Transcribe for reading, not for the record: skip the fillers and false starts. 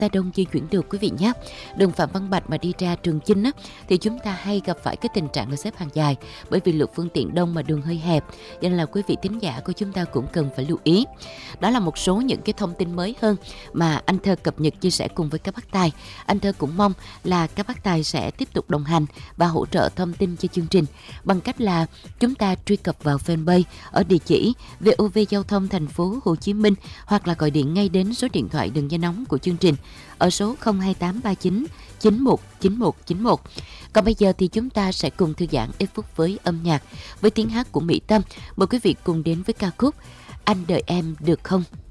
ta đông di chuyển được quý vị nhé. Đường Phạm Văn Bạch mà đi ra Trường Chinh á, thì chúng ta hay gặp phải cái tình trạng là xếp hàng dài, bởi vì lượng phương tiện đông mà đường hơi hẹp, cho nên là quý vị thính giả của chúng ta cũng cần phải lưu ý. Đó là một số những cái thông tin mới hơn mà anh Thơ cập nhật chia sẻ cùng với các bác tài. Anh Thơ cũng mong là các bác tài sẽ tiếp tục đồng hành và hỗ trợ thông tin cho chương trình bằng cách là chúng ta truy cập vào fanpage ở địa chỉ VOV Giao thông Thành phố Hồ Chí Minh, hoặc là gọi điện ngay đến số điện thoại đường dây nóng của chương trình ở số 02839 919191. Còn bây giờ thì chúng ta sẽ cùng thư giãn ít phút với âm nhạc, với tiếng hát của Mỹ Tâm. Mời quý vị cùng đến với ca khúc Anh Đợi Em Được Không.